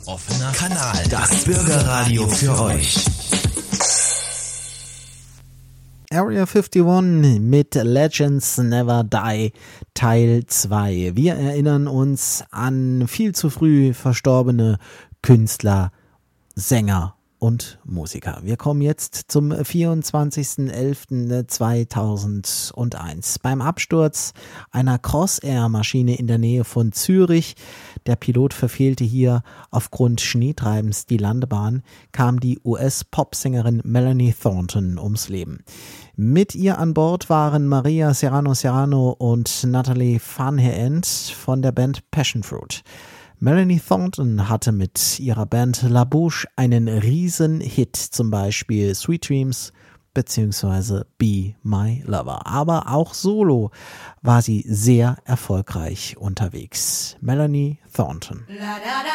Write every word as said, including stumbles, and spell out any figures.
Offener Kanal, das Bürgerradio für euch. Area einundfünfzig mit Legends Never Die Teil zwei. Wir erinnern uns an viel zu früh verstorbene Künstler, Sänger und Musiker. Wir kommen jetzt zum vierundzwanzigsten elften zweitausendeins. Beim Absturz einer Crossair-Maschine in der Nähe von Zürich, der Pilot verfehlte hier aufgrund Schneetreibens die Landebahn, kam die U S-Popsängerin Melanie Thornton ums Leben. Mit ihr an Bord waren Maria Serrano Serrano und Natalie Farnhand von der Band Passion Fruit. Melanie Thornton hatte mit ihrer Band La Bouche einen riesen Hit, zum Beispiel Sweet Dreams bzw. Be My Lover. Aber auch solo war sie sehr erfolgreich unterwegs. Melanie Thornton.